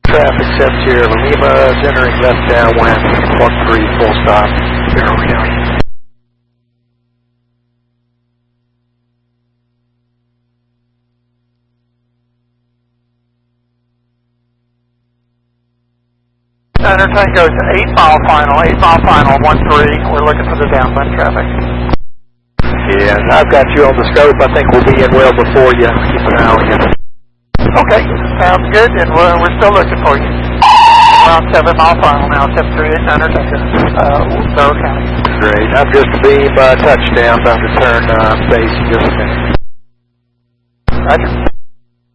Traffic 7 Sierra Lima is entering left downwind, 13 full stop, Carroll County. Center Tango is 8 mile final, 13. We're looking for the downwind traffic. Yeah, I've got you on the scope. I think we'll be in well before you. Keep an eye on you. Okay, sounds good, and we're still looking for you. Around 7 mile final now, 738 Center Tango, Carroll County. Great. I'm just a beam touchdown, about to turn base in just a minute. Roger.